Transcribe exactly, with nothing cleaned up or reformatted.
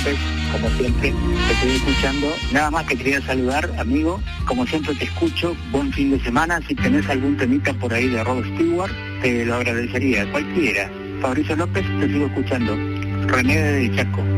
López, como siempre, te estoy escuchando. Nada más te quería saludar, amigo. Como siempre te escucho, buen fin de semana. Si tenés algún temita por ahí de Rod Stewart, te lo agradecería. Cualquiera. Fabricio López, te sigo escuchando. René de Chaco.